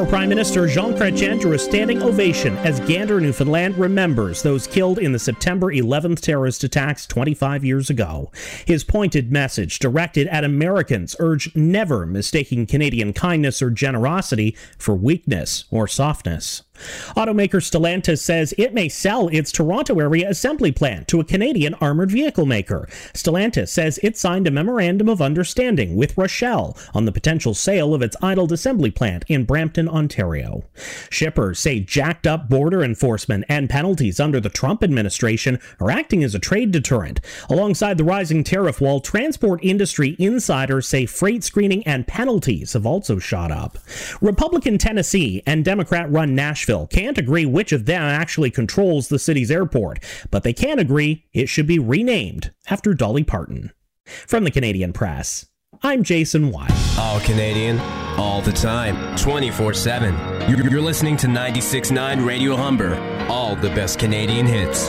Former Prime Minister Jean Chrétien drew a standing ovation as Gander, Newfoundland remembers those killed in the September 11th terrorist attacks 25 years ago. His pointed message directed at Americans urged never mistaking Canadian kindness or generosity for weakness or softness. Automaker Stellantis says it may sell its Toronto area assembly plant to a Canadian armored vehicle maker. Stellantis says it signed a memorandum of understanding with Rochelle on the potential sale of its idled assembly plant in Brampton, Ontario. Shippers say jacked up border enforcement and penalties under the Trump administration are acting as a trade deterrent. Alongside the rising tariff wall, transport industry insiders say freight screening and penalties have also shot up. Republican Tennessee and Democrat-run Nashville can't agree which of them actually controls the city's airport, but they can agree it should be renamed after Dolly Parton. From the Canadian Press, I'm Jason White. All Canadian, all the time, 24/7. You're listening to 96.9 Radio Humber. All the best Canadian hits.